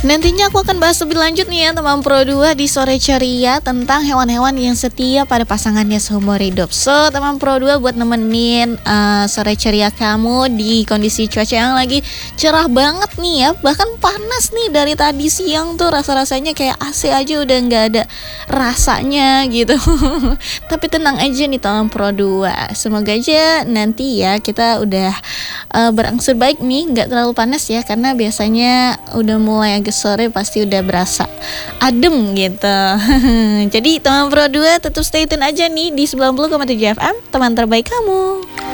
Nantinya aku akan bahas lebih lanjut nih ya teman Pro 2 di Sore Ceria tentang hewan-hewan yang setia pada pasangannya seumur hidup. So teman Pro 2 buat nemenin Sore Ceria kamu di kondisi cuaca yang lagi cerah banget nih ya. Bahkan panas nih dari tadi siang tuh, rasa-rasanya kayak AC aja udah gak ada rasanya gitu. Tapi tenang aja nih teman Pro 2, semoga aja nanti ya kita udah berangsur baik nih, gak terlalu panas ya, karena biasanya udah mulai agak sore pasti udah berasa adem gitu. Jadi teman Pro 2 tetap stay tune aja nih di 90,7 FM, teman terbaik kamu.